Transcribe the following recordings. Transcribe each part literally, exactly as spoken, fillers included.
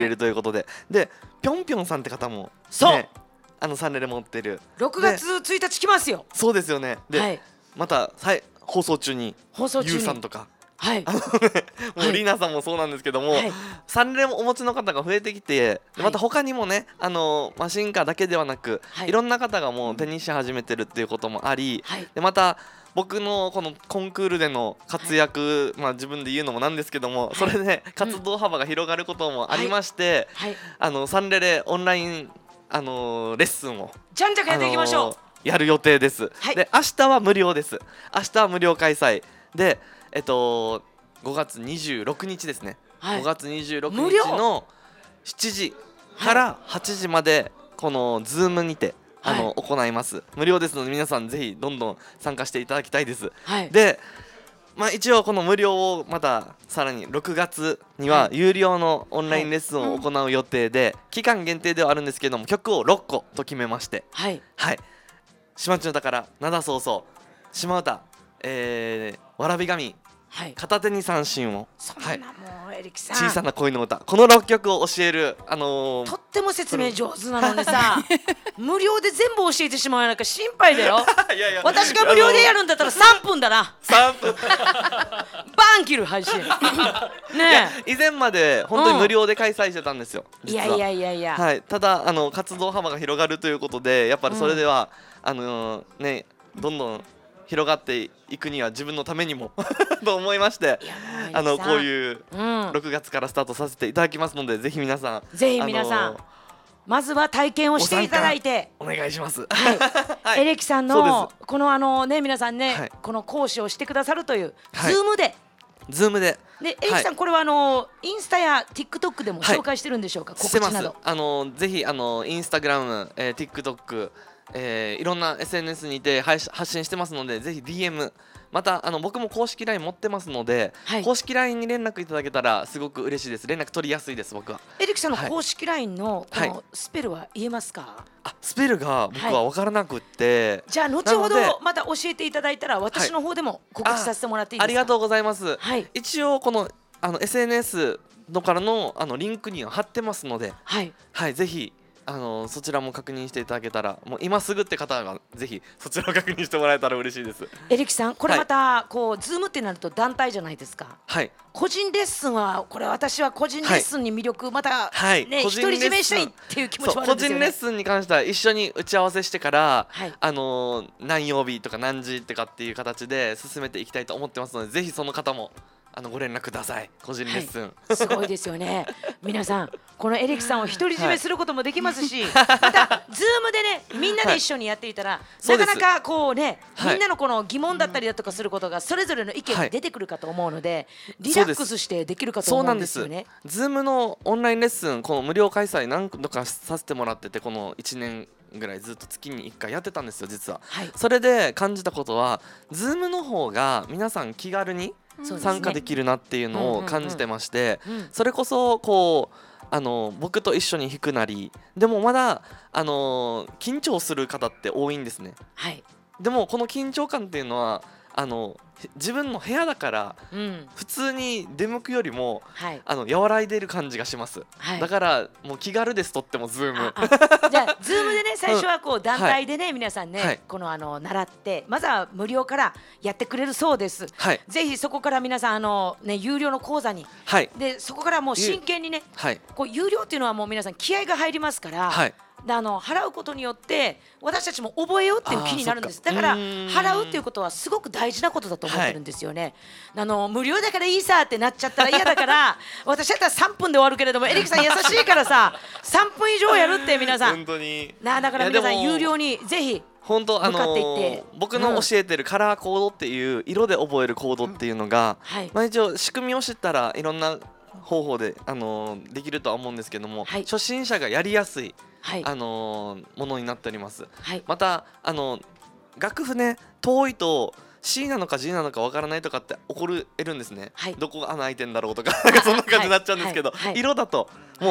れるということで、でぴょんぴょんさんって方も、ね、 そうあのサンレレ持ってるろくがつついたち来ますよ。 そうですよね。で、 はい、 また放送中に放送中にゆうさんとかはい、 あのね、もうリナさんもそうなんですけども、はい、サンレレもお持ちの方が増えてきて、はい、また他にもね、あのマシンカーだけではなく、はい、いろんな方がもう手にし始めてるっていうこともあり、はい、でまた僕のこのコンクールでの活躍、はい、まあ自分で言うのもなんですけども、はい、それで活動幅が広がることもありまして、はいはい、あのサンレレオンライン、あのー、レッスンをじゃんじゃかやっていきましょう、あのー、 やる予定です、はい、で明日は無料です。明日は無料開催で、えっとごがつにじゅうろくにちですね、はい、ごがつにじゅうろくにちのしちじからはちじまでこの Zoom にてあの、はい、行います。無料ですので皆さんぜひどんどん参加していただきたいです、はい、で、まあ、一応この無料をまたさらにろくがつには有料のオンラインレッスンを行う予定で、はい、期間限定ではあるんですけども曲をろっこと決めまして、はい、はい、島内の宝、灘そうそう島唄、えー、わらび神、はい、片手に三振を、 そんなもうエリキさん、 小さな恋の歌、このろっきょくを教える、あのー、 とっても説明上手なのにさ無料で全部教えてしまうなんか心配だよいやいや、私が無料でやるんだったらさんぷんだなさんぷんバーン切る配信ねえ以前まで本当に無料で開催してたんですよ、 うん、いやいやいやいや、 はい、ただあの活動幅が広がるということでやっぱりそれでは、うん、あのー、ねどんどん広がっていくには自分のためにもと思いまして、あのこういうろくがつからスタートさせていただきますので、ぜひ皆さんぜひ皆さん、あのー、まずは体験をしていただいてお願いします、 はいはい、エレキさんのこのあのね皆さんね、はい、この講師をしてくださるという、はい、Zoom でズームででエレキさん、はい、これはあのインスタや TikTok でも紹介してるんでしょうか、はい、告知など。 あのぜひあのインスタグラム、えー、TikTok、えー、いろんな エスエヌエス にて発信してますので、ぜひ ディーエム、 またあの僕も公式 ライン 持ってますので、はい、公式 ライン に連絡いただけたらすごく嬉しいです。連絡取りやすいです。僕はエリキさんの公式 ライン のこのスペルは言えますか？はい、 あ、スペルが僕は分からなくって、はい、 じゃあ後ほどまた教えていただいたら私の方でも告知させてもらっていいですか？ あ, ありがとうございます、 はい、 一応このあの エスエヌエス のからのあのリンクには貼ってますので、はい、はい、ぜひあのそちらも確認していただけたら、もう今すぐって方がぜひそちらを確認してもらえたら嬉しいです。 エリキさん、これまたこう、はい、Zoom ってなると団体じゃないですか。はい、個人レッスンはこれ私は個人レッスンに魅力、はい、また、 はいね、独り占めしたいっていう気持ちもあるんですよね。 個人レッスンに関しては一緒に打ち合わせしてから、はい、あの何曜日とか何時とかっていう形で進めていきたいと思ってますので、ぜひその方もあのご連絡ください。個人レッスン、 はい、すごいですよね皆さんこのエリキさんを独り占めすることもできますし、はい、またズームでねみんなで一緒にやっていたら、はい、なかなかこうね、はい、みんなのこの疑問だったりだとかすることがそれぞれの意見が出てくるかと思うので、はい、リラックスしてできるかと思うんですよね。 ズームのオンラインレッスン、この無料開催何度かさせてもらってて、このいちねんぐらいずっと月にいっかいやってたんですよ実は、はい、それで感じたことは Zoom の方が皆さん気軽に参加できるなっていうのを感じてまして、それこそこうあの僕と一緒に弾くなりでもまだあの緊張する方って多いんですね、はい、でもこの緊張感っていうのはあの自分の部屋だから、うん、普通に出向くよりも、はい、あの和らいでる感じがします、はい、だからもう気軽です。とってもズームじゃあズームでね最初はこう団体でね、はい、皆さんね、はい、このあの習ってまずは無料からやってくれるそうです、はい、ぜひそこから皆さんあの、ね、有料の講座に、はい、でそこからもう真剣にね、はい、こう有料っていうのはもう皆さん気合が入りますから、はい、であの払うことによって私たちも覚えようっていう気になるんです。だから払うっていうことはすごく大事なことだと思ってるんですよね、はい、あの無料だからいいさってなっちゃったら嫌だから私だったらさんぷんで終わるけれどもエリキさん優しいからささんぷん以上やるって皆さん本当になだから皆さん有料にぜひ本当あのー、僕の教えてるカラーコードっていう色で覚えるコードっていうのが、うんはいまあ、一応仕組みを知ったらいろんな方法で、あのー、できるとは思うんですけども、はい、初心者がやりやすい、はいあのー、ものになっております、はい、また、あのー、楽譜ね遠いと C なのか G なのかわからないとかって起こるんですね、はい、どこが穴開いてんだろうとかそんな感じになっちゃうんですけど、はいはいはい、色だともう、はい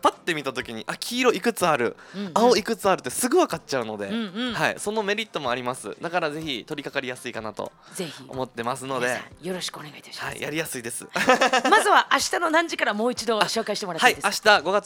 パッて見た時にあ黄色いくつある、うんうん、青いくつあるってすぐ分かっちゃうので、うんうん、はい、そのメリットもあります。だからぜひ取り掛かりやすいかなと思ってますのでよろしくお願いいたします。 はい、やりやすいですまずは明日の何時からもう一度紹介してもらっていいですか。 はい、明日ごがつ